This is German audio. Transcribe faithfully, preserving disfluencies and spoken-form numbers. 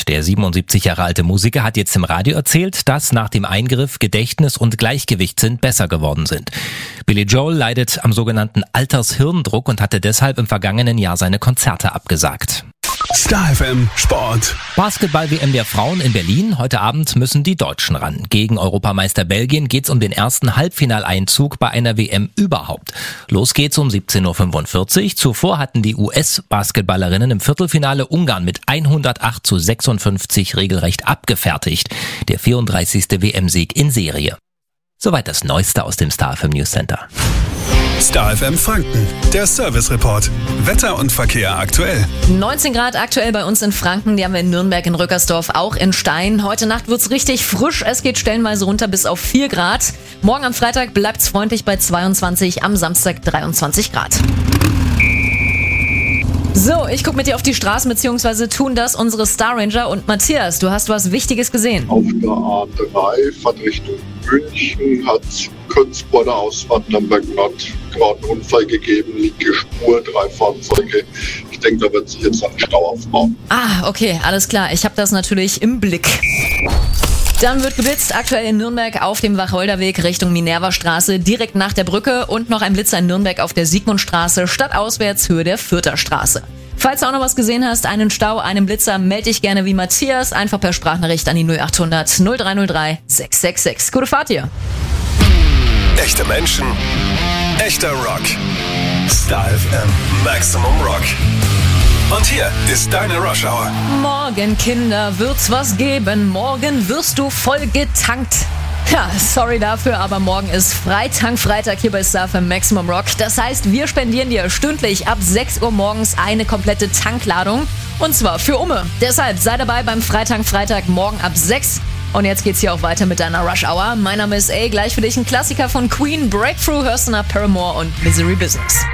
Und der siebenundsiebzig Jahre alte Musiker hat jetzt im Radio erzählt, dass nach dem Eingriff Gedächtnis und Gleichgewichtssinn besser geworden sind. Billy Joel leidet am sogenannten Altershirndruck und hatte deshalb im vergangenen Jahr seine Konzerte abgesagt. Star F M Sport. Basketball-W M der Frauen in Berlin. Heute Abend müssen die Deutschen ran. Gegen Europameister Belgien geht's um den ersten Halbfinaleinzug bei einer W M überhaupt. Los geht's um siebzehn Uhr fünfundvierzig. Zuvor hatten die U S-Basketballerinnen im Viertelfinale Ungarn mit hundertacht zu sechsundfünfzig regelrecht abgefertigt. Der vierunddreißigste W M-Sieg in Serie. Soweit das Neueste aus dem Star F M News Center. Star F M Franken, der Service Report. Wetter und Verkehr aktuell. neunzehn Grad aktuell bei uns in Franken, die haben wir in Nürnberg, in Rückersdorf, auch in Stein. Heute Nacht wird's richtig frisch, es geht stellenweise runter bis auf vier Grad. Morgen am Freitag bleibt's freundlich bei zweiundzwanzig, am Samstag dreiundzwanzig Grad. So, ich guck mit dir auf die Straßen, beziehungsweise tun das unsere Star Ranger. Und Matthias, du hast was Wichtiges gesehen. Auf der A drei, Fahrt Richtung München, hat kurz vor der Ausfahrt Nürnberg-Nord gerade einen Unfall gegeben, linke Spur, drei Fahrzeuge. Ich denke, da wird sich jetzt ein Stau aufbauen. Ah, okay, alles klar. Ich habe das natürlich im Blick. Dann wird geblitzt, aktuell in Nürnberg auf dem Wacholderweg Richtung Minervastraße, direkt nach der Brücke, und noch ein Blitzer in Nürnberg auf der Sigmundstraße, stadtauswärts Höhe der Fürther Straße. Falls du auch noch was gesehen hast, einen Stau, einen Blitzer, melde dich gerne wie Matthias, einfach per Sprachnachricht an die null acht hundert null drei null drei sechs sechs sechs. Gute Fahrt dir! Echte Menschen, echter Rock. Star F M Maximum Rock. Und hier ist deine Rush Hour. Morgen, Kinder, wird's was geben. Morgen wirst du voll getankt. Ja, sorry dafür, aber morgen ist Freitag-Freitag hier bei Star F M Maximum Rock. Das heißt, wir spendieren dir stündlich ab sechs Uhr morgens eine komplette Tankladung. Und zwar für Umme. Deshalb sei dabei beim Freitag-Freitag morgen ab sechs. Und jetzt geht's hier auch weiter mit deiner Rush Hour. Mein Name ist A. Gleich für dich ein Klassiker von Queen. Breakthrough hörst du nach Paramore und Misery Business.